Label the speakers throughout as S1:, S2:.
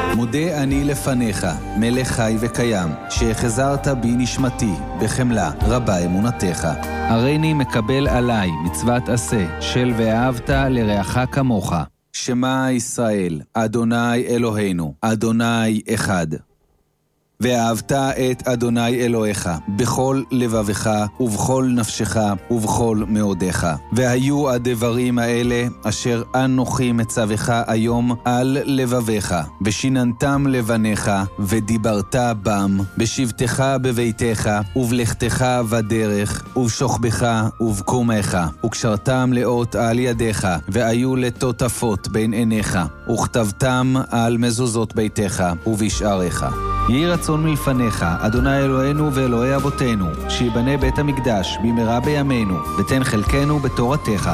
S1: מודה אני לפניך, מלך חי וקיים, שהחזרת בי נשמתי, בחמלה רבה אמונתך. הריני מקבל עליי מצוות עשה, של ואהבת לרעך כמוך. שמע ישראל, אדוני אלוהינו, אדוני אחד. ואהבת את אדוני אלוהיך בכל לבבך ובכל נפשך ובכל מאודיך. והיו הדברים האלה אשר אנוכי מצווך היום על לבביך, ושיננתם לבניך, ודיברת בם, בשבתך בביתך, ובלכתך בדרך, ובשוכבך ובקומך, וקשרתם לאות על ידיך, והיו לטוטפות בין עיניך, וכתבתם על מזוזות ביתך ובשעריך. יהי רצון מלפניך, אדוני אלוהינו ואלוהי אבותינו, שיבנה בית המקדש במהרה בימינו, ותן חלקנו בתורתך.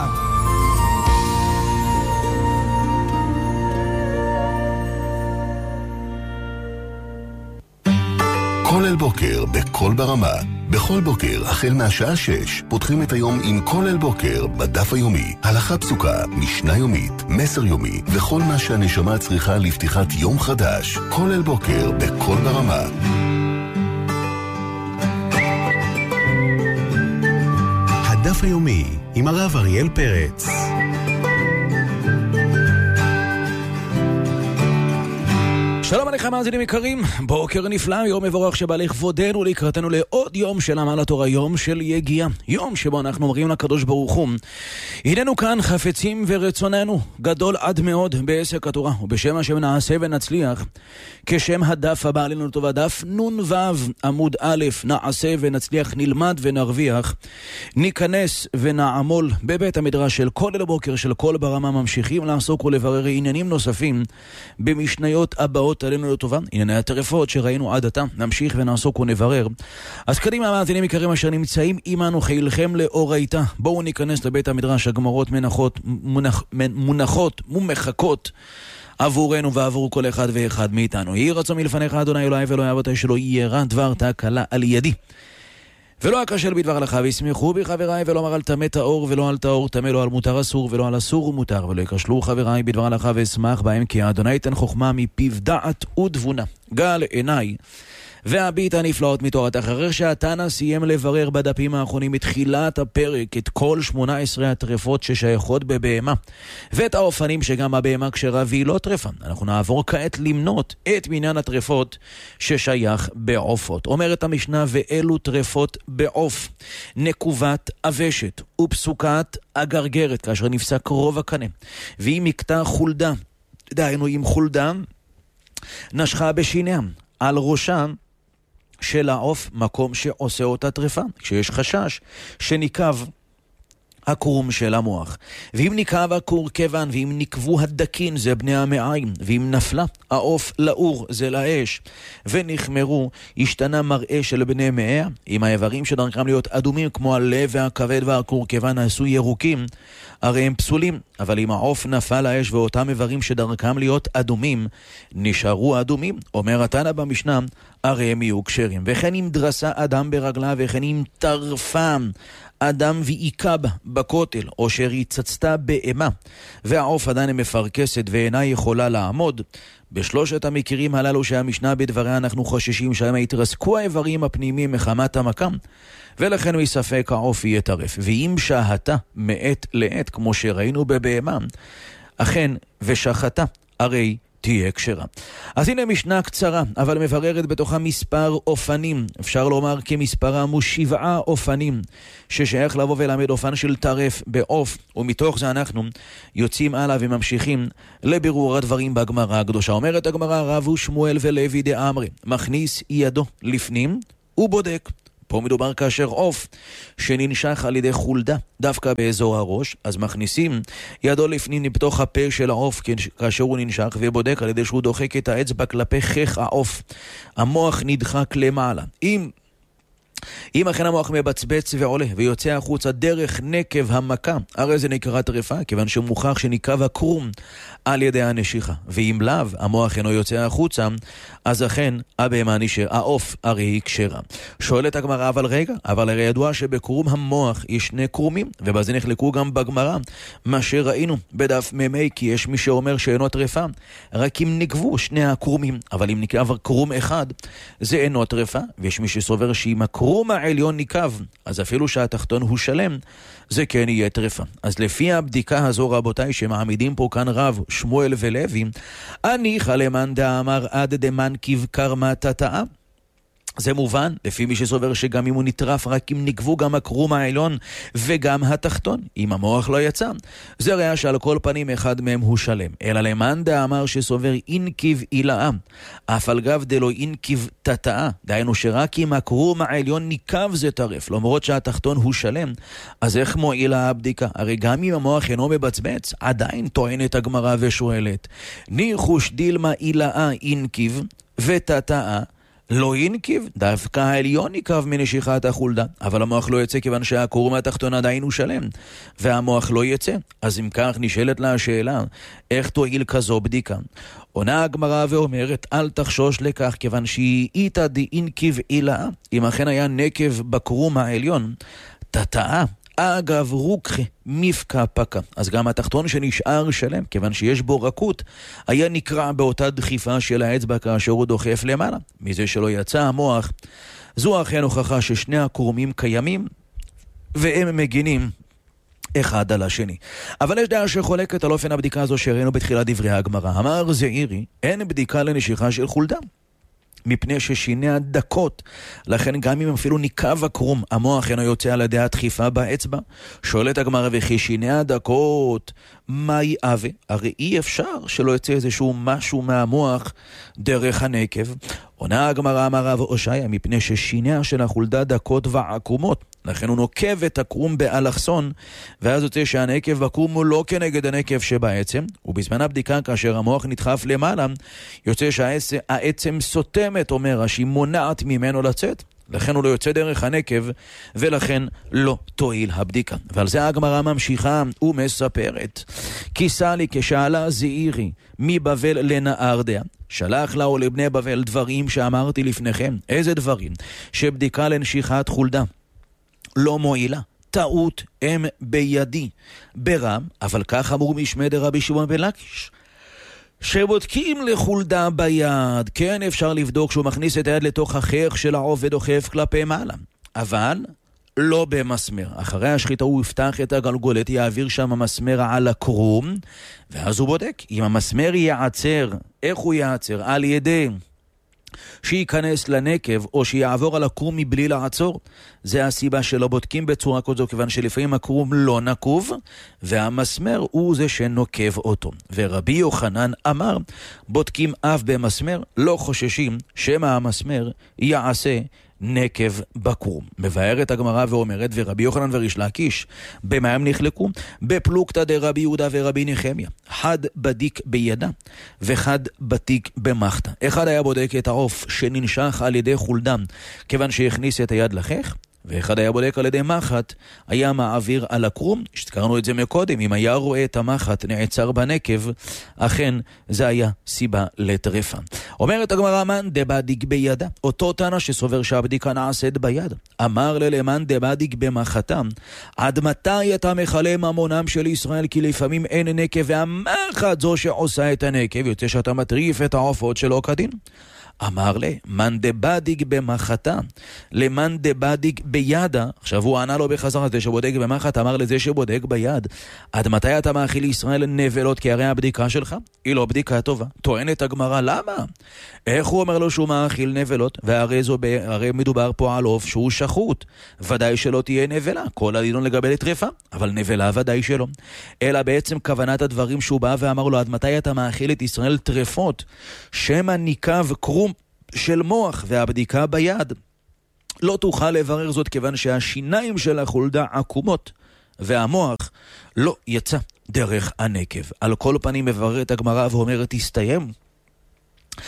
S2: כל אל בוקר בכל ברמה. בכל בוקר, החל מהשעה 6, פותחים את היום עם כל אל בוקר בדף היומי. הלכה פסוקה, משנה יומית, מסר יומי, וכל מה שהנשמה צריכה לפתיחת יום חדש. כל אל בוקר בכל ברמה. הדף היומי עם הרב אריאל פרץ.
S3: שלום עליכם מאזינים יקרים, בוקר נפלא, יום מבורך שבא לכבודנו לקראתנו לעוד יום של עמל התורה, יום של יגיעה, יום שבו אנחנו אומרים לקדוש ברוך הוא, הננו כאן חפצים ורצוננו גדול עד מאוד בעסק התורה, ובשם השם נעשה ונצליח, כשם הדף הבא עלינו טובה, דף נ"ו עמוד א', נעשה ונצליח, נלמד ונרוויח, ניכנס ונעמול בבית המדרש של כל אל בוקר של כל ברמה. ממשיכים לעסוק ולברר עניינים נוספים במשניות הבאות עלינו לטובה, ענייני הטרפות שראינו עד עתה, נמשיך ונעסוק ונברר. אז קדימה מאזינים יקרים אשר נמצאים עמנו, חילכם לאורייתא, בואו ניכנס לבית המדרש. הגמרות מונחות ומחכות עבורנו ועבור כל אחד ואחד מאיתנו. יהי רצון מלפניך אדוני אלוהי ואלוהי אבותיי, שלא ירע דבר תקלה על ידי ולא אכשל בדבר הלכה, וישמחו בי חבריי, ולא אמר על טמא טהור ולא על טהור טמא, לא על מותר אסור ולא על אסור ומותר, ולא יכשלו חבריי בדבר הלכה, ואשמח בהם, כי האדוני ייתן חוכמה מפיו דעת ותבונה. גל עיניי והביט הנפלאות מתורת. אחרי שהתנא סיים לברר בדפים האחרונים מתחילת הפרק את כל 18 הטרפות ששייכות בבהמה, ואת האופנים שגם הבהמה כשרה והיא לא טרפה, אנחנו נעבור כעת למנות את מניין הטרפות ששייך בעופות. אומרת המשנה, ואלו טרפות בעוף: נקובת אבשת ופסוקת הגרגרת, כאשר נפסק רוב הקנה, והיא מקטע חולדה, דהיינו עם חולדה נשכה בשיניה על ראשם של העוף, מקום שעושה אותה טרפה, כשיש חשש שניקב הקרום של המוח. ואם ניקב הקור כיוון, ואם נקבו הדקין, זה בני המעיים, ואם נפלה העוף לאור, זה לאש, ונחמרו, השתנה מראה של בני מאה. אם האיברים שדרכם להיות אדומים, כמו הלב והכבד והקור כיוון, נעשו ירוקים, הרי הם פסולים. אבל אם העוף נפל לאש ואותם איברים שדרכם להיות אדומים נשארו אדומים, אומר התנא במשנה, הרי הם יהיו כשרים. וכן אם דרסה אדם ברגלה, וכן אם טרפה אדם ועיקב בכותל, או שריצצתה באמה, והעוף עדיין מפרקסת ואינה יכולה לעמוד, בשלושת המקרים הללו שהמשנה בדבריה אנחנו חוששים שהם יתרסקו האיברים הפנימיים מחמת המקם, ולכן מספק העוף יהיה טרף. ואם שהתה מעת לעת, כמו שראינו בבהמה, אכן ושחתה, הרי תהיה כשרה. אז הנה משנה קצרה, אבל מבררת בתוכה מספר אופנים, אפשר לומר כמספרם הוא 7 אופנים, ששייך לבוא ולמד אופן של טרף בעוף, ומתוך זה אנחנו יוצאים הלאה וממשיכים לבירור הדברים בגמרא הקדושה. אומרת הגמרא, רבו שמואל ולוי דאמרי, מכניס ידו לפנים ובודק. פה מדובר כאשר עוף שננשך על ידי חולדה דווקא באזור הראש, אז מכניסים ידו לפנים בתוך הפה של העוף כאשר הוא ננשך, ובודק על ידי שהוא דוחק את האצבע כלפי חך העוף, המוח נדחק למעלה. אם אם אכן המוח מבצבץ ועולה ויוצא החוצה דרך נקב המכה, הרי זה נקרא טרפה, כיוון שמוכח שניקב הקרום על ידי הנשיכה. ואם לאו, המוח אינו יוצא החוצה, אז אכן הבהמה נשאר, העוף הרי היא כשרה. שואלת הגמרא, אבל רגע, אבל הרי ידוע שבקרום המוח יש שני קרומים, ובזה נחלקו גם בגמרא, מה שראינו בדף מ"ה, כי יש מי שאומר שאינו טרפה, רק אם נקבו שני הקרומים, אבל אם נקב קרום אחד, זה אינו טרפה, ויש מי שסובר שאם הקרום העליון ניקב, אז אפילו שהתחתון הוא שלם, זה כן יהיה טרפה. אז לפי הבדיקה הזו, רבותיי, שמעמידים פה כאן רב שמואל ולוי, הניחא למאן דאמר עד דמנקיב קרמה תתאה. זה מובן, לפי מי שסובר שגם אם הוא נטרף, רק אם נקבו גם הקרום העליון וגם התחתון, אם המוח לא יצא. זה ראה שעל כל פנים אחד מהם הוא שלם. אלא למאן דאמר שסובר אינקיב אילאה, אף על גב דלא אינקיב תתאה, דהיינו שרק אם הקרום העליון ניקב זה טרף, למרות שהתחתון הוא שלם, אז איך מועילה הבדיקה? הרי גם אם המוח אינו מבצבץ, עדיין טוענת הגמרא ושואלת, ניחוש דילמה אילאה אינקיב ותתאה, לא ינקיב, דווקא העליון ניקב מנשיכת החולדה, אבל המוח לא יצא כיוון שהקרום התחתון עדיין הוא שלם, והמוח לא יצא. אז אם כך נשאלת לה השאלה, איך תועיל כזו בדיקה? עונה הגמרא ואומרת, אל תחשוש לכך, כיוון שהיא איתא דאינקיב אילאה, אם אכן היה נקב בקרום העליון, תתאה, אגב רוקחי מפקה פקה. אז גם התחתון שנשאר שלם, כיוון שיש בו רכות, היה נקרע באותה דחיפה של האצבע כאשר הוא דוחף למעלה. מזה שלא יצא המוח, זו אכן הוכחה ששני הקרומים קיימים, והם מגינים אחד על השני. אבל יש דעה שחולקת על אופן הבדיקה הזו שראינו בתחילת דברי הגמרא. אמר זעירי, אין בדיקה לנשיכה של חולדה, מפני ששיניה דקות, לכן גם אם אפילו ניקב הקרום, המוח אינו יוצא על ידי הדחיפה באצבע. שואלת הגמרא, וכי שיניה דקות, מה יאווה? הרי אי אפשר שלא יוצא איזשהו משהו מהמוח דרך הנקב. עונה הגמרא, אמר רב הושעיה, מפני ששיניה של החולדה דקות ועקומות, לכן הוא נוקב את הקרום באלכסון, ואז יוצא שהנקב בקרום הוא לא כנגד הנקב שבעצם, ובזמן הבדיקה כאשר המוח נדחף למעלה, יוצא שהעצם סותמת, אומר רש"י, מונעת ממנו לצאת, לכן הוא לא יוצא דרך הנקב, ולכן לא תועיל הבדיקה. ועל זה הגמרא ממשיכה ומספרת, כי סלי כשאלה זעירי מבבל לנהרדיה, שלח לה ולבני בבל דברים שאמרתי לפניכם. איזה דברים? שבדיקה לנשיכת חולדה לא מועילה, טעות הם בידי ברם, אבל כך אמרו משמי דרבי שמעון בן לקיש, שבודקים לחולדה ביד, כן אפשר לבדוק שהוא מכניס את היד לתוך החך של העוף ודוחף כלפי מעלה, אבל לא במסמר. אחרי השחיטה הוא יפתח את הגלגולת, יעביר שם המסמר על הקרום, ואז הוא בודק אם המסמר יעצר. איך הוא יעצר? על ידי שייכנס לנקב או שיעבור על הקרום מבלי לעצור. זה הסיבה שלא בודקים בצורה כזו, כיוון שלפעמים הקרום לא נקוב והמסמר הוא זה שנוקב אותו. ורבי יוחנן אמר, בודקים אף במסמר, לא חוששים שמא המסמר יעשה נקב בקרום. מבארת הגמרא ואומרת, ורבי יוחנן וריש לקיש במה הם נחלקו? בפלוגתא דרבי יהודה ורבי נחמיה, חד בדיק בידה וחד בדיק במחתה. אחד היה בודק את העוף שננשך על ידי חולדם כיוון שהכניס את היד לחך, ואחד היה בודק על ידי מחט, היה מעביר על הקרום. שתקרנו את זה מקודם, אם היה רואה את המחט נעצר בנקב, אכן זה היה סיבה לטרפה. אומרת הגמרא, מן דבדיק בידה, אותו תנא שסובר שהבדיקה נעשית ביד, אמר ללמן דבדיק במחתם, עד מתי אתה מחלה ממונם של ישראל, כי לפעמים אין נקב והמחט זו שעושה את הנקב, יוצא שאתה מטריף את העופות שלא כדין. אמר לי, מן דבדיק במחתה, למן דבדיק בידה. עכשיו הוא ענה לו בחזרה, זה שבודק במחת, אמר לזה שבודק ביד, עד מתי אתה מאכיל ישראל נבלות? כי הרי הבדיקה שלך היא לא בדיקה טובה. טוענת הגמרא, למה? איך הוא אומר לו שהוא מאכיל נבלות? והרי מדובר פה על עוף שהוא שחוט, ודאי שלא תהיה נבלה, כל הדין לגבי לטרפה, אבל נבלה ודאי שלא. אלא בעצם כוונת הדברים שהוא בא ואמר לו, עד מתי אתה מאכיל את ישראל טרפות, שמא ניקב קרום של מוח והבדיקה ביד? לא תוכל לברר זאת, כיוון שהשיניים של החולדה עקומות והמוח לא יצא דרך הנקב. על כל פנים מבררת הגמרא ואומרת, תסתיים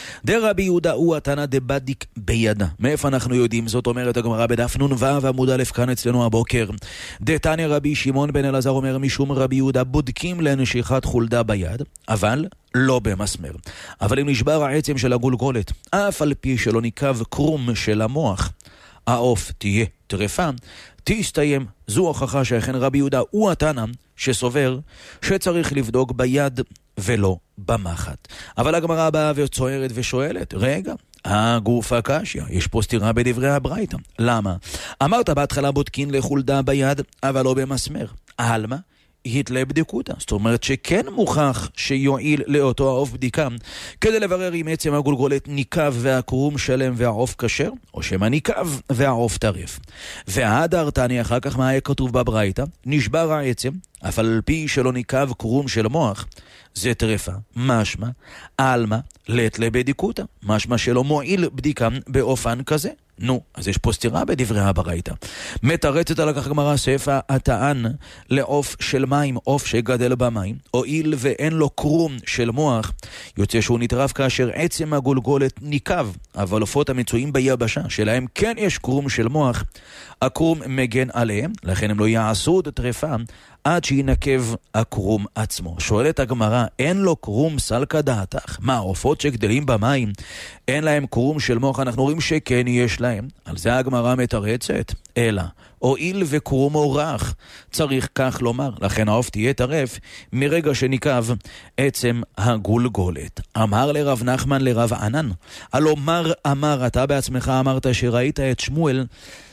S3: דרבי יהודה הוא התנא דבדיק בידה. מאיפה אנחנו יודעים? זאת אומרת הגמרא בדף נ"ו עמוד א' כאן אצלנו הבוקר. דתניא רבי שמעון בן אלעזר אומר משום רבי יהודה בודקים לנשיכת חולדה ביד, אבל לא במסמר. אבל אם נשבר העצם של הגולגולת, אף על פי שלא ניקב קרום של המוח, העוף תהיה טרפה, תסתיים. זו הוכחה שאכן רבי יהודה הוא התנא שסובר שצריך לבדוק ביד ולא במחט. אבל הגמרא באה וצוערת ושואלת, רגע, הגוף הקשיא, יש פה סתירה בדברי הברייתא. למה? אמרת בהתחלה בודקין לחולדה ביד, אבל לא במסמר. אלמה? התלה בדיקותא. זאת אומרת שכן מוכח שיועיל לאותו העוף בדיקה, כדי לברר אם עצם הגולגולת ניקב והקרום שלם והעוף כשר, או שמה ניקב והעוף טרף. והדר תני אחר כך מה היה כתוב בברייתא? נשבר העצם, אף על פי שלא ניקב קרום של מוח, זה טרפה. משמע, אלמה, לתלה בדיקותא. משמע שלא מועיל בדיקה באופן כזה. נו, אז יש פה סתירה בדברי הברייתא. מתרצת על כך גמרא ספא הטען לעוף של מים, עוף שגדל במים, הואיל ואין לו קרום של מוח, יוצא שהוא נטרף כאשר עצם הגולגולת ניקב, אבל עופות המצויים ביבשה, שלהם כן יש קרום של מוח, הקרום מגן עליהם, לכן הם לא יעשו את טרפה עד שינקב הקרום עצמו. שואלת הגמרא, אין לו קרום סלקא דעתך? מה, עופות שגדלים במים אין להם קרום של מוח? אנחנו רואים שכן יש להם. על זה הגמרא מתרצת, אלא הואיל וקרומו רך, צריך כך לומר, לכן העוף תהיה טרף מרגע שניקב עצם הגולגולת. אמר לרב נחמן לרב ענן, הלא מר אמר, אתה בעצמך אמרת שראית את שמואל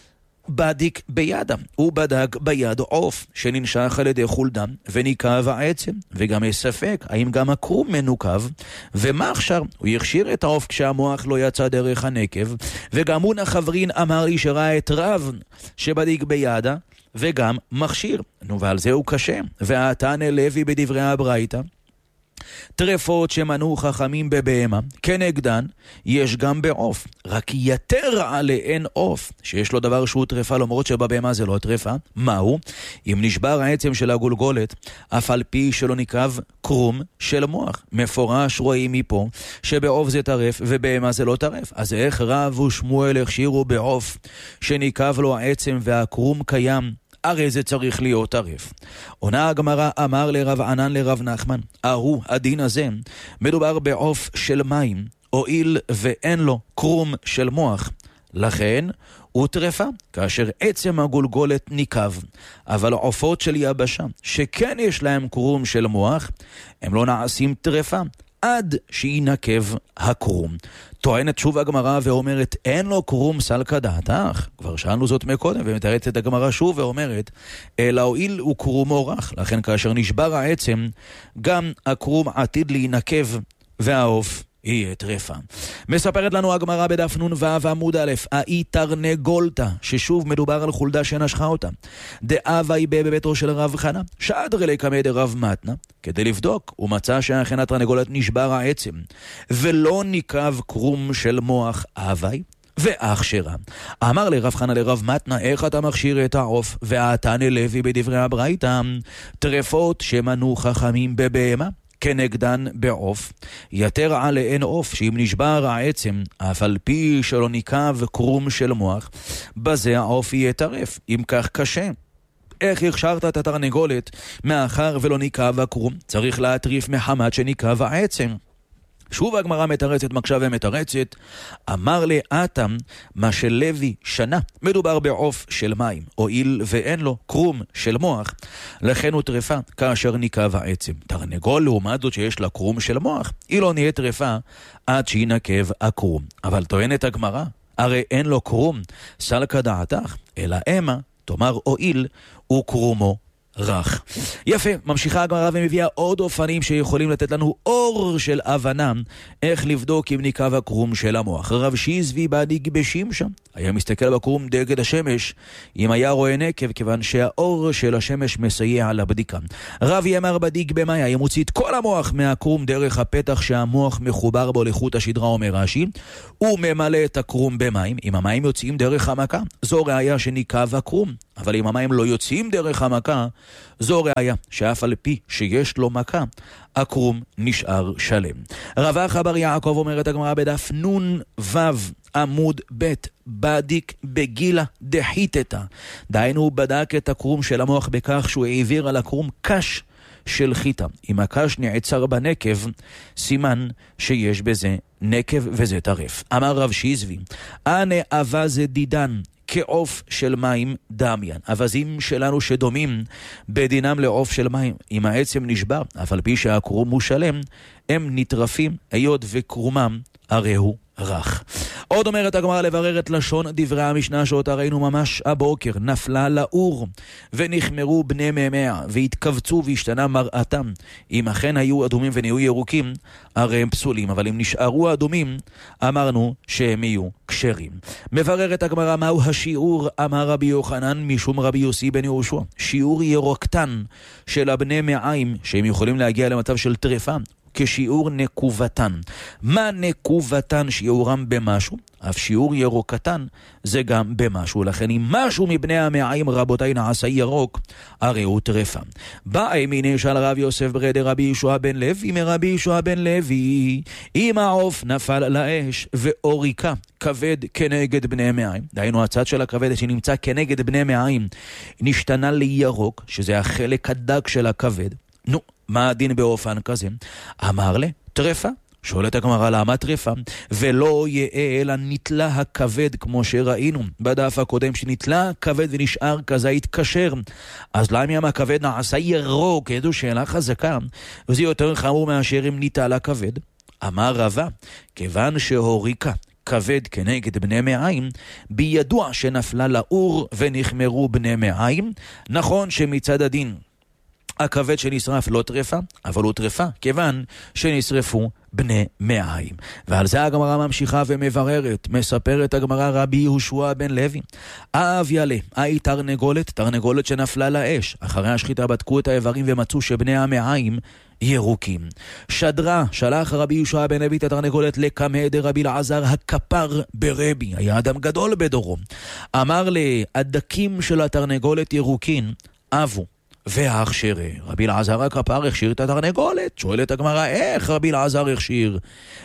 S3: בדיק בידה, הוא בדק ביד עוף שננשך על ידי חולדה וניקב העצם, וגם יש ספק האם גם הקרום מנוקב, ומה עכשיו? הוא יכשיר את העוף כשהמוח לא יצא דרך הנקב, וגם הוא נחברין אמר לי שראה את רב שבדיק בידה וגם מכשיר. נו, ועל זה הוא קשה. והתנא לוי בדברי הברייתא, טרפות שמנו חכמים בבהמה, כנגדן יש גם בעוף, רק יתר עליהן עוף, שיש לו דבר שהוא טרפה, למרות שבבהמה זה לא טרפה. מהו? אם נשבר העצם של הגולגולת, אף על פי שלא ניקב קרום של מוח. מפורש רואים מפה שבעוף זה טרף ובהמה זה לא טרף. אז איך רב ושמואל הכשירו בעוף שניקב לו העצם והקרום קיים? הרי זה צריך להיות טרף. עונה הגמרא, אמר לרב ענן לרב נחמן, הדין הזה מדובר בעוף של מים, הואיל ואין לו קרום של מוח, לכן הוא טרפה כאשר עצם הגולגולת ניקב. אבל עופות של יבשה שכן יש להם קרום של מוח, הם לא נעשים טרפה עד שינקב הקרום. טוענת שוב הגמרא ואומרת, אין לו קרום סלקא דעתך? כבר שאלנו זאת מקודם, ומתרצת הגמרא שוב ואומרת, אלא הואיל הוא קרומו רך, לכן כאשר נשבר העצם, גם הקרום עתיד להינקב והעוף יהיה טרפה. מספרת לנו הגמרא בדף נ"ו עמוד א', האי תרנגולתא, ששוב מדובר על חולדה שנשכה אותה. דאבי בביתו של רב חנה, שעדר לקמא דרב מתנה, כדי לבדוק, הוא מצא שאכן התרנגולת נשבר העצם, ולא ניקב קרום של מוח אבי, ואכשירה. אמר לרב חנה לרב מתנה, איך אתה מכשיר את העוף? והתנא לוי בדברי הברייתא, טרפות שמנו חכמים בבהמה, כנגדן בעוף, יתר עליהן עוף, שאם נשבר העצם, אף על פי שלא ניקב קרום של מוח, בזה העוף יהיה טרף. אם כך קשה, איך הכשרת את התרנגולת מאחר ולא ניקב הקרום? צריך להטריף מחמת שניקב העצם. שוב הגמרא מתרצת, מקשה ומתרצת, אמר לאתם מה שלוי שנה, מדובר בעוף של מים, הואיל ואין לו קרום של מוח, לכן הוא טרפה כאשר ניקב העצם. תרנגול לעומת זאת שיש לה קרום של מוח, היא לא נהיה טרפה עד שינקב הקרום. אבל טוענת הגמרא, הרי אין לו קרום סלקא דעתך, אלא אמה, תאמר הואיל וקרומו רך. יפה, ממשיכה הגמרא ומביאה עוד אופנים שיכולים לתת לנו אור של הבנה איך לבדוק אם ניקב הקרום של המוח. רב שיזבי בדיק בשמשם, היה מסתכל בקרום דגד השמש אם היה רואה נקב, כיוון שהאור של השמש מסייע לבדיקה. רב ימר בדיק במאי, היה מוציא את כל המוח מהקרום דרך הפתח שהמוח מחובר בו לחוט השדרה, אומר רש"י, הוא ממלא את הקרום במים. אם המים יוצאים דרך המכה, זו ראיה שניקב הקרום. אבל אם המים לא יוצאים דרך המכה, זו ראיה שאף על פי שיש לו מכה, הקרום נשאר שלם. רב אחא בר יעקב אומרת הגמרא בדף נון וו עמוד ב' בדיק בגילה דחיתתא. דהיינו הוא בדק את הקרום של המוח בכך שהוא העביר על הקרום קש של חיטה. אם הקש נעצר בנקב, סימן שיש בזה נקב וזה טרף. אמר רב שיזבי, אנה אבז דידן כעוף של מים דמיין. אבזים שלנו שדומים בדינם לעוף של מים. אם העצם נשבר, אף על פי שהקרום הוא שלם, הם נטרפים, היות וקרומם הרי הוא רך. עוד אומרת הגמרא לברר את לשון דברי המשנה שאותה ראינו ממש הבוקר. נפלה לאור ונחמרו בני מימיה והתכווצו והשתנה מראתם. אם אכן היו אדומים ונהיו ירוקים, הרי הם פסולים, אבל אם נשארו אדומים, אמרנו שהם יהיו כשרים. מבררת הגמרא מהו השיעור. אמר רבי יוחנן משום רבי יוסי בן יהושע, שיעור ירוקתן של הבני מעיים שהם יכולים להגיע למצב של טרפה כשיעור נקובתן. מה נקובתן? שיעורם במשהו. אף שיעור ירוקתן זה גם במשהו. לכן אם משהו מבני המעיים רבותיי נעשה ירוק, הרי הוא טרפה. בא ימיני של רב יוסף ברד רבי ישוע בן לוי מרבי ישוע בן לוי, אם העוף נפל לאש ואוריקה כבד כנגד בני מעיים, דהיינו הצד של הכבד שנמצא כנגד בני מעיים נשתנה לירוק, שזה החלק הדק של הכבד, נו, מה הדין באופן כזה? אמר לה, טרפה. שואלת הגמרא למה טרפה? ולא יהיה אלא נתלה הכבד, כמו שראינו בדף הקודם שנתלה הכבד ונשאר כזה התקשר. אז למה הכבד נעשה ירוק? זו שאלה חזקה, וזה יותר חמור מאשר אם ניטל הכבד. אמר רבה, כיוון שהוריקה כבד כנגד בני מעיים, בידוע שנפלה לאור ונחמרו בני מעיים. נכון שמצד הדין הכבד שנשרף לא טרפה, אבל הוא טרפה כיוון שנשרפו בני מעיים. ועל זה הגמרא ממשיכה ומבררת. מספרת הגמרא רבי יהושע בן לוי, אב ילה, אי תרנגולת שנפלה לאש. אחרי השחיטה בדקו את האיברים ומצאו שבני המעיים ירוקים. שלח רבי יהושע בן לוי את התרנגולת לקמא דרבי אלעזר הכפר ברבי, היה אדם גדול בדורו. אמר הדקים של התרנגולת ירוקין אבו והכשירה. רבי אלעזר הכפר הכשיר את התרנגולת. שואלת הגמרא, איך רבי אלעזר הכשיר?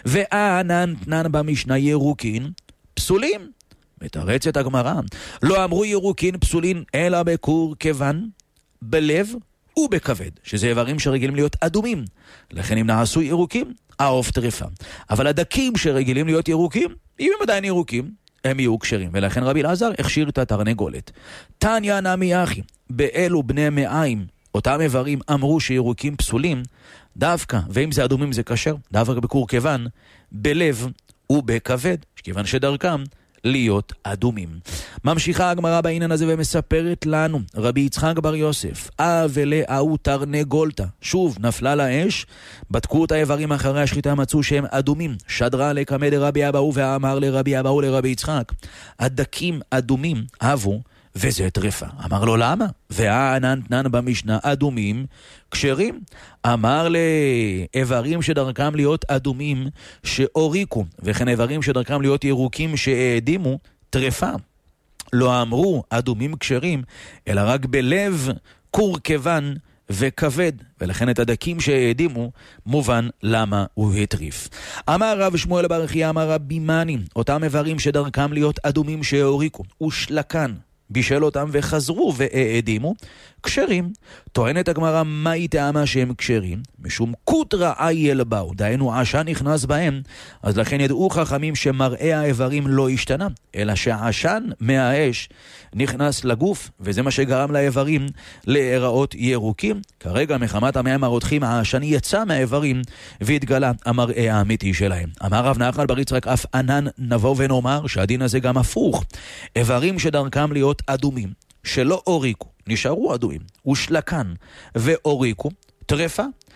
S3: ואנן תנן במשנה ירוקין פסולים. מתרצת הגמרא, לא אמרו ירוקין פסולין אלא בקור כיוון, בלב ובכבד, שזה איברים שרגילים להיות אדומים. לכן אם נעשו ירוקים, העוף טרפה. אבל הדקים שרגילים להיות ירוקים, אם הם עדיין ירוקים, הם יהיו כשרים. ולכן רבי אלעזר הכשיר את התרנגולת. תניא נמי אחי, באלו בני מעיים, אותם איברים אמרו שירוקים פסולים, דווקא, ואם זה אדומים זה כשר, דווקא בקור כיוון, בלב ובכבד, כיוון שדרכם להיות אדומים. ממשיכה הגמרא בעניין הזה ומספרת לנו, רבי יצחק בר יוסף, ולאו תרנגולתא, שוב נפלה לאש, בדקו את האיברים אחרי השחיטה, מצאו שהם אדומים. שדרה לקמא דרבי אבאו ואמר לרבי אבאו לרבי יצחק, הדקים אדומים אבו וזה טרפה. אמר לו למה? והענן תנן במשנה אדומים כשרים. אמר לאיברים שדרכם להיות אדומים שאוריקו, וכן איברים שדרכם להיות ירוקים שהעדימו טרפה. לא אמרו אדומים כשרים, אלא רק בלב קור כיוון וכבד, ולכן את הדקים שהעדימו מובן למה הוא הטריף. אמר רב שמואל בר חייא אמר רבי מני, אותם איברים שדרכם להיות אדומים שהוריקו ושלקן בישל אותם וחזרו והעדימו כשרים. טוענת הגמרא, מהי טעמה שהם כשרים? משום קוטרא אייל באו, דהיינו עשן נכנס בהם, אז לכן ידעו חכמים שמראה האיברים לא השתנה, אלא שהעשן מהאש נכנס לגוף, וזה מה שגרם לאיברים להיראות ירוקים. כרגע מחמת המים הרותחים העשן יצא מהאיברים והתגלה המראה האמיתי שלהם. אמר רב נחמן בר יצחק, אף ענן נבוא ונאמר שהדין הזה גם הפוך. איברים שדרכם להיות אדומים שלא אוריקו, נשארו אדומים, ושלקן ואוריקו, טרפה.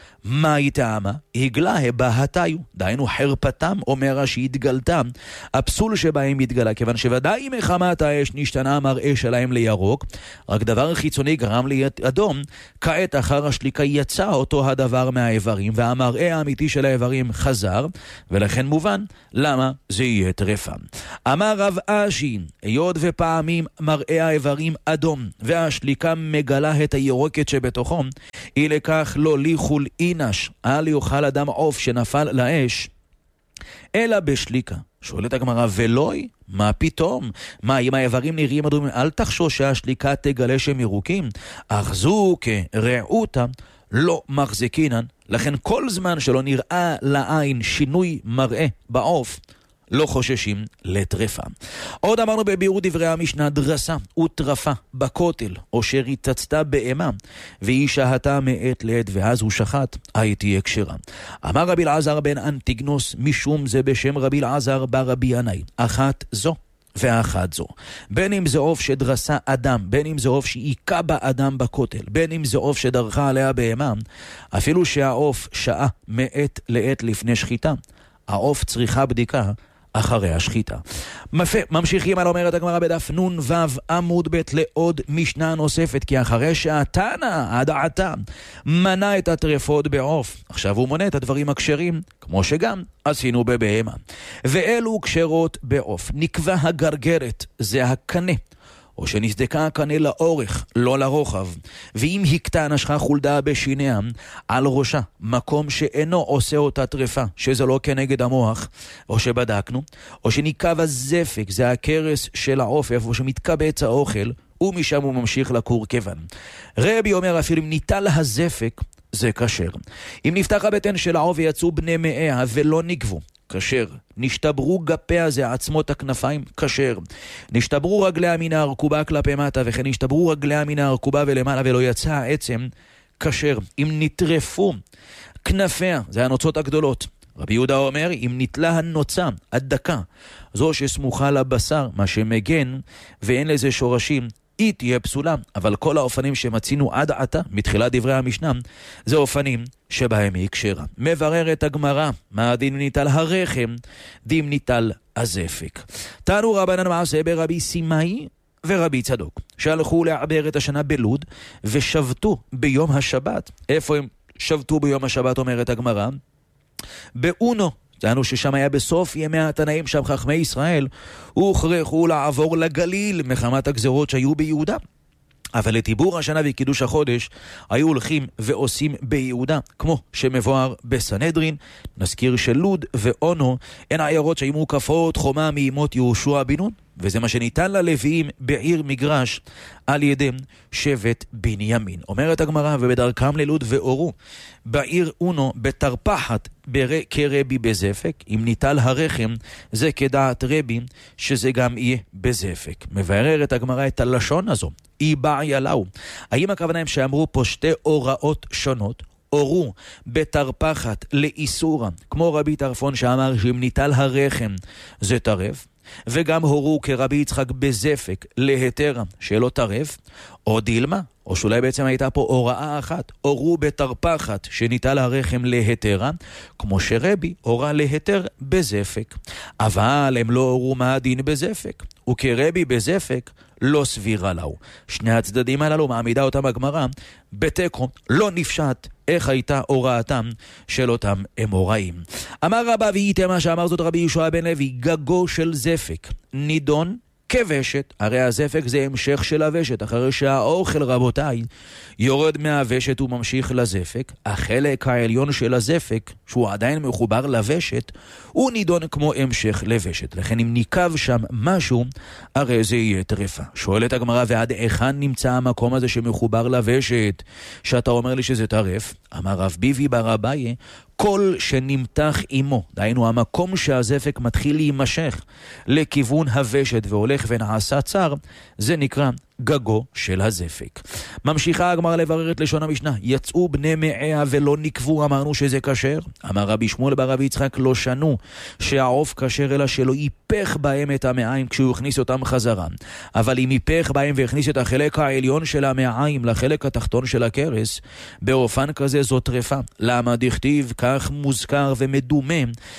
S3: מה היא טעמה? הגלה הבהתיו, דהיינו חרפתם, אומר רש"י, התגלתה, הפסול שבהם התגלה, כיוון שוודאי מחמת האש נשתנה המראה שלהם לירוק, רק דבר חיצוני גרם לאדום, כעת אחר השליקה יצא אותו הדבר מהאיברים, והמראה האמיתי של האיברים חזר, ולכן מובן למה זה יהיה טרפה. אמר רב אשי, היות ופעמים מראה האיברים אדום, והשליקה מגלה את הירוקת שבתוכו, היא לכך לא ליחול אינש, אל יאכל אדם עוף שנפל לאש, אלא בשליקה. שואלת הגמרא, ולוי? מה פתאום? מה, אם האיברים נראים אדומים, אל תחשוש שהשליקה תגלה שהם ירוקים, אך זו כרעותה לא מחזיקינן. לכן כל זמן שלא נראה לעין שינוי מראה בעוף, לא חוששים לטרפה. עוד אמרנו בביאור דברי המשנה, דרסה וטרפה בכותל, או שריצצתה באמה, והיא שהתה מעת לעת, ואז הוא שחט, הייתי הקשרה. אמר רבי אלעזר בן אנטיגנוס, משום זה בשם רבי אלעזר ברבי ינאי, אחת זו ואחת זו. בין אם זה עוף שדרסה אדם, בין אם זה עוף שעיקה באדם בכותל, בין אם זה עוף שדרכה עליה באמה, אפילו שהעוף שעה מעת לעת לפני שחיטה, העוף צריכה בדיקה אחרי השחיטה. ממשיכים על אומרת הגמרא בדף נון וו עמוד ב' לעוד משנה נוספת, כי אחרי שהתנא עד עתה מנה את הטרפות בעוף, עכשיו הוא מונה את הדברים הכשרים, כמו שגם עשינו בבהמה. ואלו כשרות בעוף. נקבע הגרגרת, זה הקנה, או שנסדקה הקנה לאורך, לא לרוחב, ואם הכתה נשכה חולדה בשיניה על ראשה, מקום שאינו עושה אותה טרפה, שזה לא כנגד המוח, או שבדקנו, או שניקב הזפק, זה הקרס של העוף, איפה שמתקבץ האוכל, ומשם הוא ממשיך לקור כיוון. רבי אומר, אפילו אם ניטל הזפק, זה כשר. אם נפתח הבטן של העוף ויצאו בני מאיה ולא נגבו, כשר. נשתברו גפיה, זה עצמות הכנפיים, כשר. נשתברו רגליה מן הרכובה כלפי מטה, וכן נשתברו רגליה מן הרכובה ולמעלה ולא יצא העצם, כשר. אם נטרפו כנפיה, זה הנוצות הגדולות. רבי יהודה אומר, אם נטלה הנוצה, הדקה, זו שסמוכה לבשר, מה שמגן, ואין לזה שורשים, היא תהיה פסולה. אבל כל האופנים שמצינו עד עתה, מתחילת דברי המשנה, זה אופנים שבהם היא קשרה. מבררת הגמרא, מה הדין ניטל הרחם, דין ניטל הזפק. תנו רבנן מעשה ברבי סימאי ורבי צדוק, שהלכו לעבר את השנה בלוד, ושבתו ביום השבת. איפה הם שבתו ביום השבת, אומרת הגמרא? באונו. דהיינו ששם היה בסוף ימי התנאים, שם חכמי ישראל הוכרחו לעבור לגליל מחמת הגזרות שהיו ביהודה. אבל לטיבור השנה וקידוש החודש היו הולכים ועושים ביהודה, כמו שמבואר בסנהדרין. נזכיר שלוד ואונו הן העיירות שהיו מוקפות חומה מימות יהושע בן נון, וזה מה שניתן ללוויים בעיר מגרש על ידי שבט בנימין. אומרת הגמרא, ובדרכם ללוד ואורו בעיר אונו בתרפחת כרבי בזפק. אם ניטל הרחם זה כדעת רבי שזה גם יהיה בזפק. מבררת הגמרא את הלשון הזו, אי בעיה לאו. האם הכוונה הם שאמרו פה שתי הוראות שונות? אורו בתרפחת לאיסורה, כמו רבי טרפון שאמר שאם ניטל הרחם זה טרף, וגם הורו כרבי יצחק בזפק להתרה שלא טרף, או דילמה, או שאולי בעצם הייתה פה הוראה אחת, הורו בתרפחת שניטל הרחם להתרה, כמו שרבי הורה להתר בזפק. אבל הם לא הורו מה הדין בזפק, וכרבי בזפק לא סבירה לו. שני הצדדים הללו מעמידה אותם הגמרא בתיקו, לא נפשט איך הייתה הוראתם של אותם אמוראים. אמר רבא וייתם, מה שאמר זאת רבי יהושע בן לוי, גגו של זפק נידון כוושת. הרי הזפק זה המשך של הוושת, אחרי שהאוכל רבותיי יורד מהוושת וממשיך לזפק, החלק העליון של הזפק שהוא עדיין מחובר לוושת הוא נידון כמו המשך לוושת. לכן אם ניקב שם משהו הרי זה יהיה טרפה. שואלת הגמרא, ועד היכן נמצא המקום הזה שמחובר לוושת שאתה אומר לי שזה טרף? אמר רב ביבי בר אביי, כל שנמתח עמו, דהיינו המקום שהזפק מתחיל להימשך לכיוון הוושת והולך ונעשה צר, זה נקרא גגו של הזפק. ממשיכה הגמרא לברר את לשון המשנה. יצאו בני מעיה ולא נקבו, אמרנו שזה כשר? אמר רבי שמואל בר רבי יצחק, לא שנו שהעוף כשר אלא שלא ייפך בהם את המעיים כשהוא הכניס אותם חזרה. אבל אם ייפך בהם והכניס את החלק העליון של המעיים לחלק התחתון של הכרס, באופן כזה זו טרפה. למה דכתיב כך מוזכר ומדומה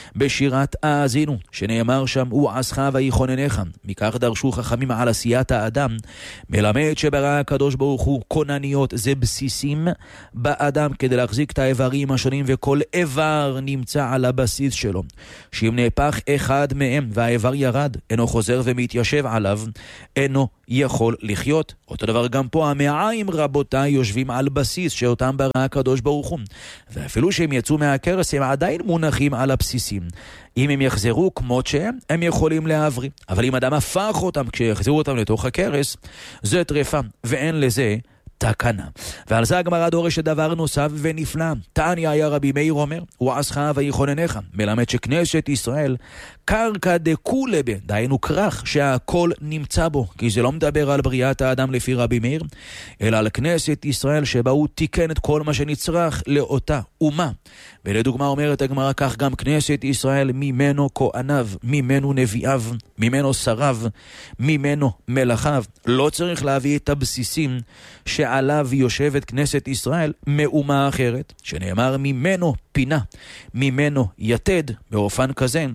S3: בשירת האזינו, שנאמר שם הוא עשך ויחוננך. מכך דרשו חכמים על עשיית האדם, מלמד שברא הקדוש ברוך הוא כונניות, זה בסיסים באדם כדי להחזיק את האיברים השונים, וכל איבר נמצא על הבסיס שלו, שאם נהפך אחד מהם והאיבר ירד, אינו חוזר ומתיישב עליו, אינו יכול לחיות. אותו דבר גם פה, המעיים רבותיי יושבים על בסיס שאותם ברא הקדוש ברוך הוא, ואפילו שהם יצאו מהכרס הם עדיין מונחים על הבסיסים. אם הם יחזרו כמות שהם, הם יכולים להבריא, אבל אם אדם הפך אותם כשיחזרו אותם לתוך הכרס, זה טרפה ואין לזה תקנה. ועל זה הגמרא דורשת דבר נוסף ונפלא. תניא היה רבי מאיר אומר, הוא עשך ויחוננך, מלמד שכנסת ישראל קרקע דכולי בה, דהיינו כרך שהכל נמצא בו, כי זה לא מדבר על בריאת האדם לפי רבי מאיר, אלא על כנסת ישראל שבה הוא תיקן את כל מה שנצרך לאותה אומה. ולדוגמה אומרת הגמרא כך גם כנסת ישראל, ממנו כהניו, ממנו נביאיו, ממנו שריו, ממנו מלאכיו. לא צריך להביא את הבסיסים שעליו יושבת כנסת ישראל מאומה אחרת, שנאמר ממנו פינה, ממנו יתד. באופן כזה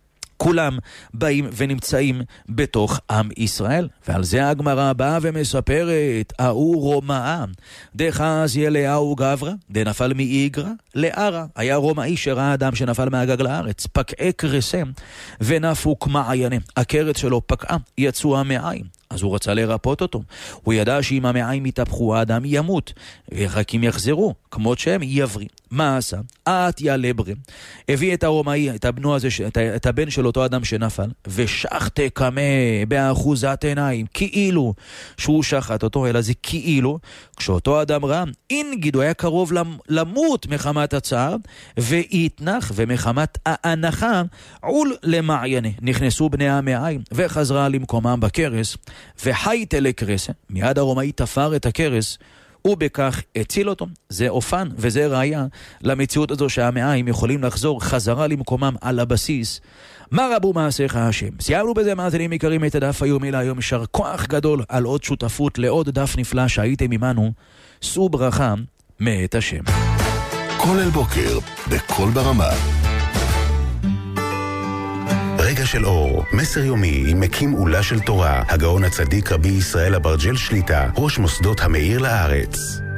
S3: כולם באים ונמצאים בתוך עם ישראל. ועל זה הגמרא באה ומספרת, ההוא רומאה דחז ילאהו גברא דנפל מאיגרא לארה. היה רומאי שראה אדם שנפל מהגג לארץ, פקעי קרסם ונפוק מעיינה, הכרת שלו פקעה, יצאו המעיים. אז הוא רצה לרפות אותו. הוא ידע שאם המעיים יתהפכו האדם ימות, ורק אם יחזרו כמות שהם יבריא. מה עשה? עטיה לברם, הביא את הרומאי, את הבנו הזה, את הבן של אותו אדם שנפל, ושחט קמה באחוזת עיניים, כאילו שהוא שחט אותו, אלא זה כאילו כשאותו אדם ראה, אינגיד, הוא היה קרוב למות מחמת הצער, והתנח, ומחמת ההנחה עול למעיינה. נכנסו בני המעיים וחזרה למקומם בכרס, וחייתה לקרסה, מיד הרומאי תפר את הכרס, ובכך הציל אותו. זה אופן וזה ראיה למציאות הזו שהמעיים יכולים לחזור חזרה למקומם על הבסיס. מה רבו מעשיך השם. סיימנו בזה מאזינים יקרים את הדף היומי להיום. יישר כוח גדול על עוד שותפות לעוד דף נפלא שהייתם עמנו. שאו ברכה מאת השם.
S2: כל אל בוקר בכל ברמה. רגע של אור, מסר יומי עם מקים עולה של תורה, הגאון הצדיק רבי ישראל אברג'ל שליטה, ראש מוסדות המאיר לארץ.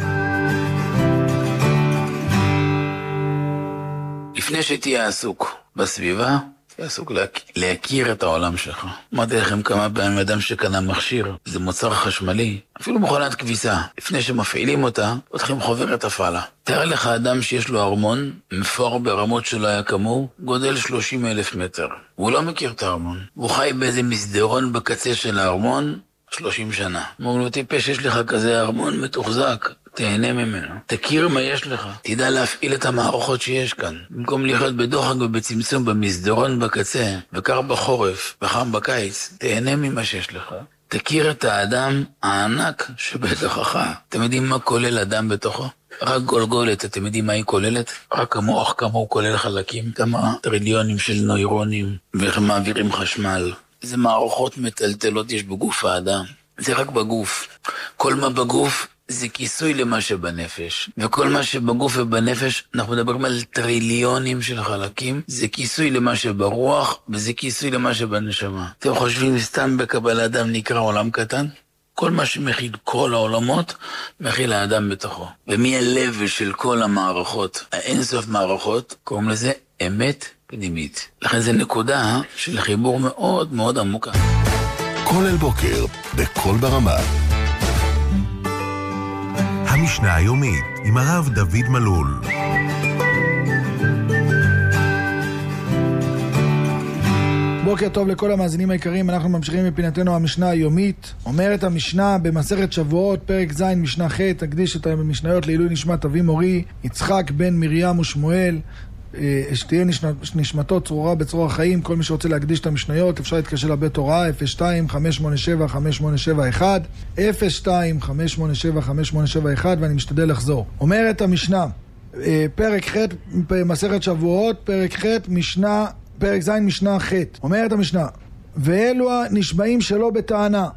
S4: לפני שתהיה עסוק בסביבה, תהיה עסוק להכיר את העולם שלך. אמרתי לכם כמה פעמים, אדם שקנה מכשיר, זה מוצר חשמלי, אפילו מכונת כביסה, לפני שמפעילים אותה, פותחים חוברת הפעלה. תאר לך אדם שיש לו ארמון, מפואר ברמות שלא היה כמוהו, גודל 30,000 מטר. הוא לא מכיר את הארמון. הוא חי באיזה מסדרון בקצה של הארמון 30 שנה. אמרו לו, טיפש, יש לך כזה ארמון מתוחזק, תהנה ממנו. תכיר מה יש לך. תדע להפעיל את המערכות שיש כאן. במקום לחיות בדוחק ובצמצום במסדרון בקצה, וקר בחורף, וחם בקיץ, תהנה ממה שיש לך. תכיר את האדם הענק שבתוכך. אתם יודעים מה כולל אדם בתוכו? רק גולגולת, אתם יודעים מה היא כוללת? רק המוח כמה הוא כולל חלקים, כמה טריליונים של נוירונים, ואיך הם מעבירים חשמל. איזה מערכות מטלטלות יש בגוף האדם. זה רק בגוף. כל מה בגוף זה כיסוי למה שבנפש. וכל מה שבגוף ובנפש, אנחנו מדברים על טריליונים של חלקים, זה כיסוי למה שברוח, וזה כיסוי למה שבנשמה. אתם חושבים סתם בקבל האדם נקרא עולם קטן? כל מה שמכיל כל העולמות, מכיל האדם בתוכו. ומי הלב של כל המערכות, האינסוף מערכות, קוראים לזה אמת פנימית. לכן זה נקודה של חיבור מאוד מאוד עמוקה.
S2: כל אל בוקר בכל ברמה. המשנה היומית עם הרב דוד מלול.
S5: בוקר טוב לכל המאזינים היקרים, אנחנו ממשיכים בפינתנו המשנה היומית. אומרת המשנה במסכת שבועות, פרק ז' משנה ח', תקדיש את המשניות לעילוי נשמת אבי מורי, יצחק בן מרים ושמואל, שתהיה נשמתו צרורה בצרור החיים. כל מי שרוצה להקדיש את המשניות, אפשר להתקשר לבית הוראה, 02-587-5871, 02-587-5871, ואני משתדל לחזור. אומרת המשנה, פרק ח' מסכת שבועות, פרק ח' משנה, פרק ז' משנה ח'. אומרת המשנה, ואלו הנשבעים שלא בטענה,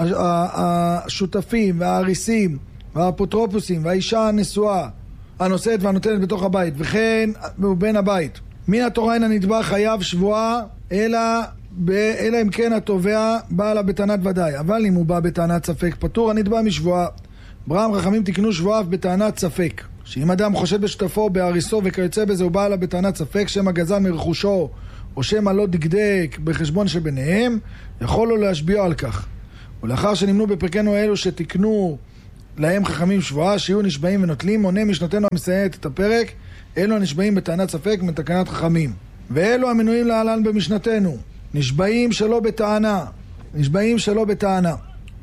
S5: השותפים והאריסים והאפוטרופוסים והאישה הנשואה הנושאת והנותנת בתוך הבית, וכן בן הבית, מן התורה אין הנתבע חייב שבועה, אלא אם כן התובע בא לה בטענת ודאי, אבל אם הוא בא בטענת ספק פטור הנתבע משבועה. ברם חכמים תקנו שבועה בטענת ספק, שאם אדם חושד בשותפו באריסו וכיוצא בזה הוא בא לה בטענת ספק, שם הגזל מרכושו או שם לא דקדק בחשבון שביניהם, יכול לו להשביע על כך. ולאחר שנמנו בפרקנו אלו שתקנו להם חכמים שבועה, שיהיו נשבעים ונוטלים, מונה משנתנו המסיימת את הפרק, אלו הנשבעים בטענת ספק מתקנת חכמים. ואלו המנויים להלן במשנתנו, נשבעים שלא בטענה, נשבעים שלא בטענה,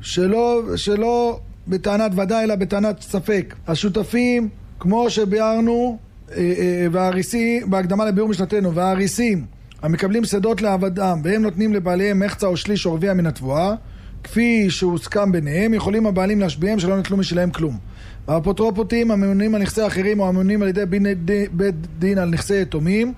S5: שלא בטענת ודאי אלא בטענת ספק. השותפים, כמו שביארנו, והאריסים, בהקדמה לביאור משנתנו, והאריסים המקבלים שדות לעבדם, והם נותנים לבעליהם מחצה או שליש או רביע מן התבואה, כפי שהוסכם ביניהם, יכולים הבעלים להשביעם שלא נטלו משלהם כלום. והאפוטרופוסים הממונים על נכסי אחרים או הממונים על ידי בית דין על נכסי יתומים,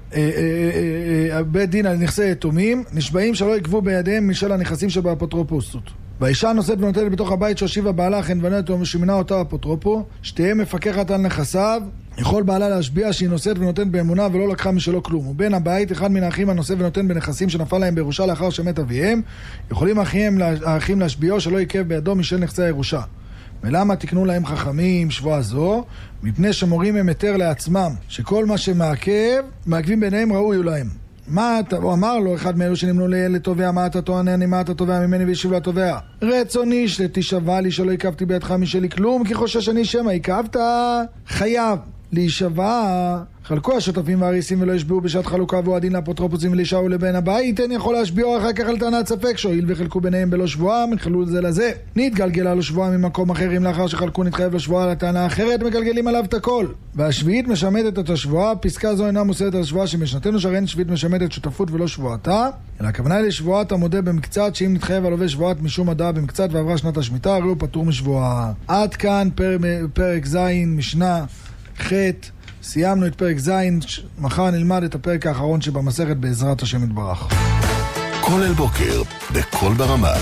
S5: בית דין על נכסי יתומים, נשבעים שלא יקבו בידיהם משל הנכסים שבאפוטרופוסות. והאישה נושאת ונותנת בתוך הבית שהושיבה בעלה חן ונותנת ומשמינה אותה אפוטרופו, שתהיה מפקחת על נכסיו, יכול בעלה להשביע שהיא נושאת ונותנת באמונה ולא לקחה משלו כלום. ובין הבית, אחד מן האחים הנושא ונותן בנכסים שנפל להם בירושה לאחר שמת אביהם, יכולים האחים להשביעו שלא יקב בידו משל נכסי הירושה. ולמה תקנו להם חכמים שבועה זו? מפני שמורים הם היתר לעצמם, שכל מה מעכבים ביניהם ראוי להם. הוא אמר לו אחד מאלו שנמנו לתובע, מה אתה טוען, מה אתה תובע ממני, וישיב לתובע, רצוני שתשבע לי שלא עיכבתי בידך משלי כלום, כי חושש אני שמא עיכבת, חייב להישבע. חלקו השותפים והאריסים ולא ישביעו בשעת חלוקה, והוא הדין לאפוטרופוסים ולאישה ולבן הבית, אין יכול להשביעו אחר כך על טענת ספק, שהואיל וחלקו ביניהם בלא שבועה, מחלו זה לזה. נתגלגלה לו שבועה ממקום אחר, אם לאחר שחלקו נתחייב לו שבועה לטענה אחרת, מגלגלים עליו את הכל. והשביעית משמטת את השבועה, פסקה זו אינה מוסרת על השבועה שמשנתנו, שרן שביעית משמטת שותפות ולא שבועתה, אלא הכוונה היא לשבועת המודה במקצת, שאם נתחייב על עובד שבועת משום הדעה במקצת ועברה שנת השמיטה, הרי הוא פטור משבועה. עד כאן פרק ז' משנה ח'. סיימנו את פרק ז', מחר נלמד את הפרק האחרון שבמסכת בעזרת השם יתברך.
S2: כל אל בוקר, בכל ברמה.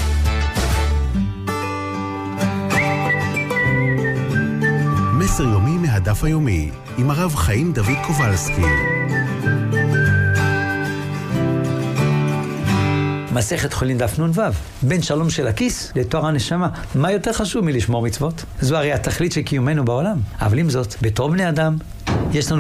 S2: מסר יומי מהדף היומי, עם הרב חיים דוד קובלסקי.
S6: מסכת חולין דף נ"ו, בין שלום של הכיס לתואר הנשמה. מה יותר חשוב מלשמור מצוות? זו הרי התכלית של קיומנו בעולם. אבל עם זאת, בתור בני אדם יש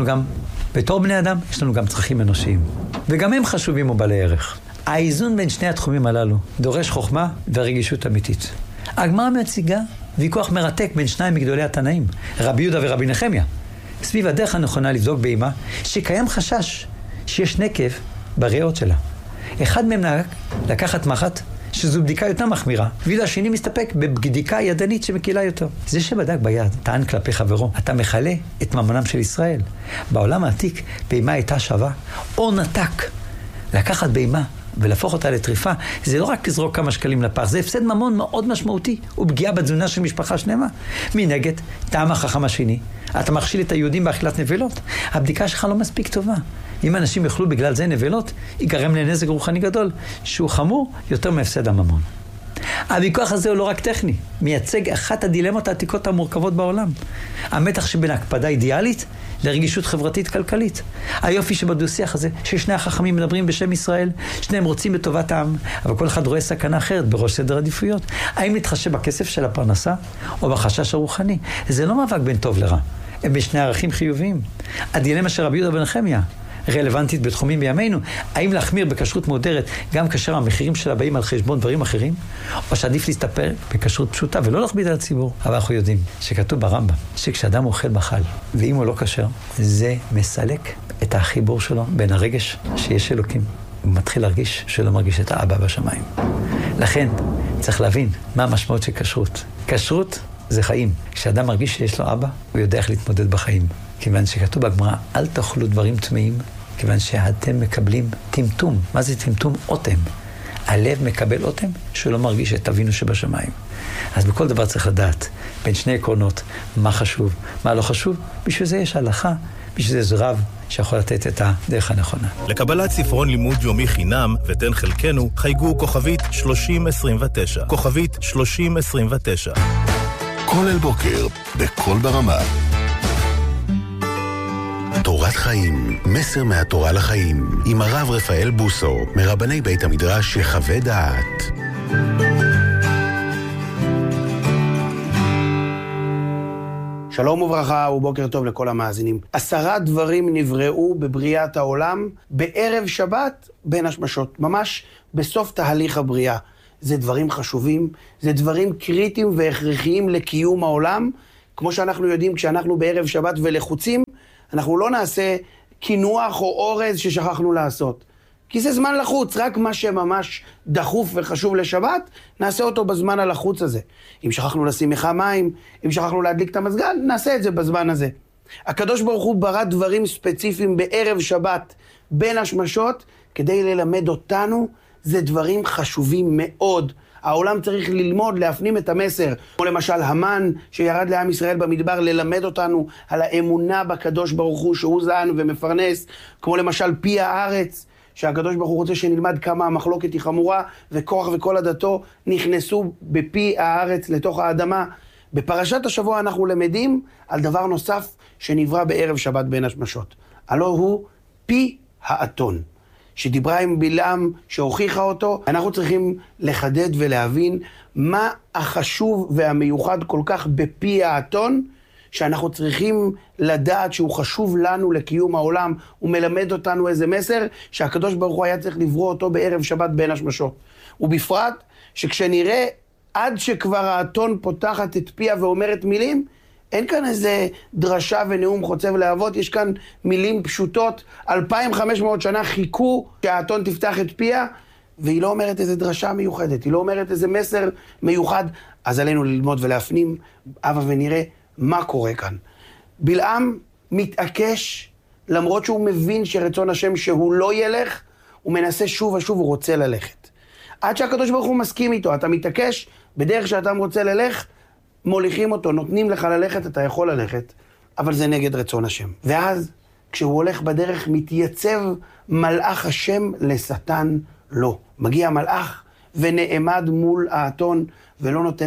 S6: לנו גם צרכים אנושיים. וגם הם חשובים ובעלי ערך. האיזון בין שני התחומים הללו דורש חוכמה ורגישות אמיתית. הגמרא מציגה ויכוח מרתק בין שניים מגדולי התנאים, רבי יהודה ורבי נחמיה, סביב הדרך הנכונה לבדוק בהמה שקיים חשש שיש נקב בריאות שלה. אחד מהם נהג לקחת מחט, שזו בדיקה יותר מחמירה, ואילו השני מסתפק בבדיקה ידנית שמקילה יותר. זה שבדק ביד טען כלפי חברו, אתה מחלה את ממונם של ישראל. בעולם העתיק בהמה הייתה שווה או נתק. לקחת בהמה ולהפוך אותה לטריפה, זה לא רק לזרוק כמה שקלים לפח, זה הפסד ממון מאוד משמעותי, ופגיעה בתזונה של משפחה שלמה. מנגד, טעם החכם השני, אתה מכשיל את היהודים באכילת נבלות. הבדיקה שלך לא מספיק טובה. אם אנשים יאכלו בגלל זה נבלות, ייגרם לנזק רוחני גדול, שהוא חמור יותר מהפסד הממון. הוויכוח הזה הוא לא רק טכני, מייצג אחת הדילמות העתיקות המורכבות בעולם. המתח שבין הקפדה אידיאלית לרגישות חברתית-כלכלית. היופי שבדו-שיח הזה, ששני החכמים מדברים בשם ישראל, שניהם רוצים בטובת העם, אבל כל אחד רואה סכנה אחרת בראש סדר עדיפויות. האם להתחשב בכסף של הפרנסה או בחשש הרוחני? זה לא מאבק בין טוב לרע, הם בשני ערכים חיוביים. הדילמה של רבי יהודה ונחמיה רלוונטית בתחומים בימינו, האם להחמיר בכשרות מודרת גם כאשר המחירים שלה באים על חשבון דברים אחרים, או שעדיף להסתפר בכשרות פשוטה ולא להכביד על הציבור. אבל אנחנו יודעים שכתוב ברמב"ם שכשאדם אוכל בחל ואם הוא לא כשר, זה מסלק את החיבור שלו בין הרגש שיש אלוקים, הוא מתחיל להרגיש שלא מרגיש את האבא בשמיים. לכן צריך להבין מה המשמעות של כשרות. כשרות זה חיים. כשאדם מרגיש שיש לו אבא, הוא יודע איך להתמודד בחיים. כיוון שכתוב בגמרא, אל תאכלו דברים טמאים, כיוון שאתם מקבלים טמטום. מה זה טמטום? אוטם. הלב מקבל אוטם שלא מרגיש את אבינו שבשמיים. אז בכל דבר צריך לדעת בין שני עקרונות, מה חשוב, מה לא חשוב. בשביל זה יש הלכה, בשביל זה רב שיכול לתת את הדרך הנכונה.
S7: לקבלת ספרון לימוד יומי חינם ותן חלקנו, חייגו כוכבית 3029. כוכבית 3029.
S2: כל אל בוקר, בכל ברמה. תורת חיים, מסר מהתורה לחיים, עם הרב רפאל בוסו, מרבני בית המדרש יחווה דעת.
S8: שלום וברכה ובוקר טוב לכל המאזינים. 10 דברים נבראו בבריאת העולם בערב שבת בין השמשות, ממש בסוף תהליך הבריאה. זה דברים חשובים, זה דברים קריטיים והכרחיים לקיום העולם. כמו שאנחנו יודעים, כשאנחנו בערב שבת ולחוצים, אנחנו לא נעשה כינוח או אורז ששכחנו לעשות. כי זה זמן לחוץ, רק מה שממש דחוף וחשוב לשבת, נעשה אותו בזמן הלחוץ הזה. אם שכחנו לשים מיכה מים, אם שכחנו להדליק את המזגן, נעשה את זה בזמן הזה. הקדוש ברוך הוא ברא דברים ספציפיים בערב שבת בין השמשות, כדי ללמד אותנו, זה דברים חשובים מאוד. העולם צריך ללמוד, להפנים את המסר. כמו למשל המן שירד לעם ישראל במדבר ללמד אותנו על האמונה בקדוש ברוך הוא שהוא זן ומפרנס. כמו למשל פי הארץ, שהקדוש ברוך הוא רוצה שנלמד כמה המחלוקת היא חמורה, וכוח וכל עדתו נכנסו בפי הארץ לתוך האדמה. בפרשת השבוע אנחנו למדים על דבר נוסף שנברא בערב שבת בין השמשות. הלא הוא פי האתון. שדיברה עם בלעם שהוכיחה אותו, אנחנו צריכים לחדד ולהבין מה החשוב והמיוחד כל כך בפי האתון, שאנחנו צריכים לדעת שהוא חשוב לנו לקיום העולם. הוא מלמד אותנו איזה מסר שהקדוש ברוך הוא היה צריך לברוא אותו בערב שבת בין השמשות. ובפרט שכשנראה עד שכבר האתון פותחת את פיה ואומרת מילים, אין כאן איזה דרשה ונאום חוצב להבות, יש כאן מילים פשוטות, 2500 שנה חיכו שהאתון תפתח את פיה, והיא לא אומרת איזה דרשה מיוחדת, היא לא אומרת איזה מסר מיוחד. אז עלינו ללמוד ולהפנים, אבא ונראה מה קורה כאן. בלעם מתעקש, למרות שהוא מבין שרצון השם שהוא לא ילך, הוא מנסה שוב ושוב, הוא רוצה ללכת. עד שהקדוש ברוך הוא מסכים איתו, אתה מתעקש, בדרך שאתה רוצה ללך, מוליכים אותו, נותנים לך ללכת, אתה יכול ללכת, אבל זה נגד רצון השם. ואז, כשהוא הולך בדרך, מתייצב מלאך השם לשטן לא. מגיע מלאך ונעמד מול האתון, ולא נותן